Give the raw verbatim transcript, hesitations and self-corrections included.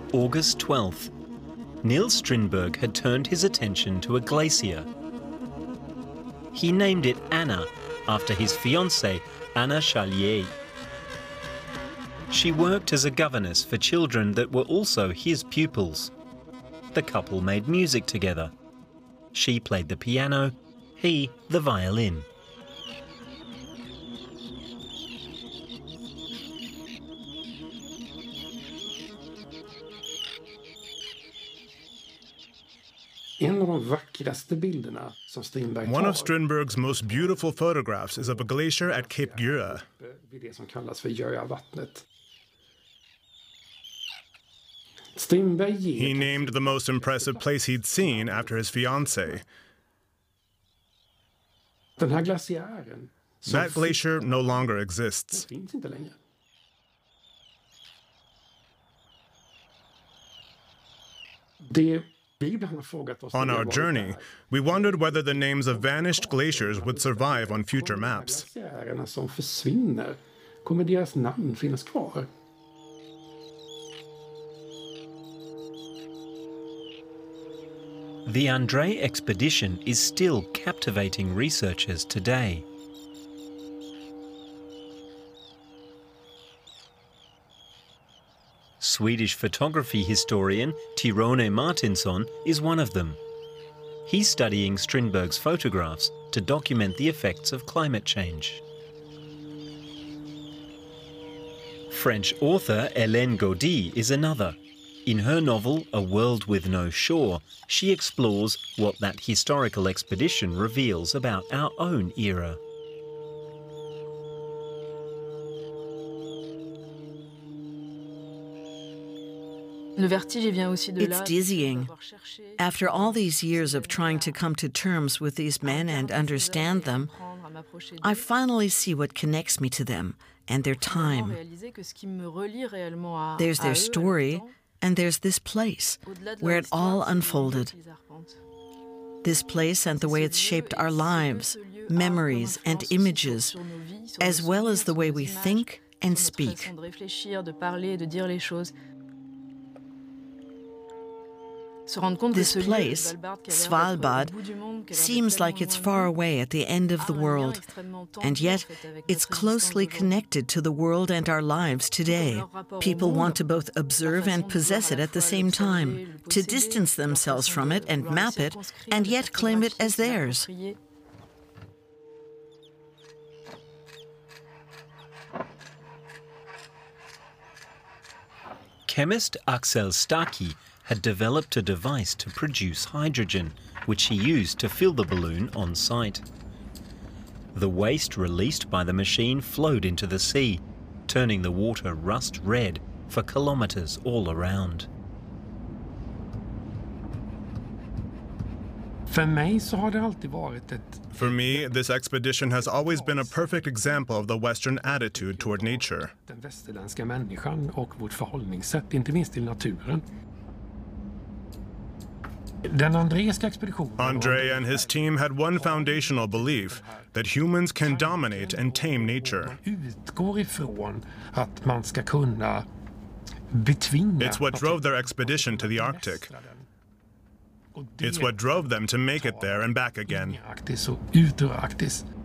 August twelfth. Niels Strindberg had turned his attention to a glacier. He named it Anna, after his fiancée, Anna Charlier. She worked as a governess for children that were also his pupils. The couple made music together. She played the piano, he the violin. One of Strindberg's most beautiful photographs is of a glacier at Cape Gjøa. He named the most impressive place he'd seen after his fiancée. That glacier no longer exists. On our journey, we wondered whether the names of vanished glaciers would survive on future maps. The Andrée expedition is still captivating researchers today. Swedish photography historian Tyrone Martinsson is one of them. He's studying Strindberg's photographs to document the effects of climate change. French author Hélène Gaudy is another. In her novel, A World with No Shore, she explores what that historical expedition reveals about our own era. It's dizzying. After all these years of trying to come to terms with these men and understand them, I finally see what connects me to them and their time. There's their story, and there's this place, where it all unfolded. This place and the way it's shaped our lives, memories and images, as well as the way we think and speak. This place, Svalbard, seems like it's far away at the end of the world, and yet it's closely connected to the world and our lives today. People want to both observe and possess it at the same time, to distance themselves from it and map it, and yet claim it as theirs. Chemist Axel Staki had developed a device to produce hydrogen, which he used to fill the balloon on site. The waste released by the machine flowed into the sea, turning the water rust red for kilometers all around. For me, this expedition has always been a perfect example of the Western attitude toward nature. André and his team had one foundational belief, that humans can dominate and tame nature. It's what drove their expedition to the Arctic. It's what drove them to make it there and back again.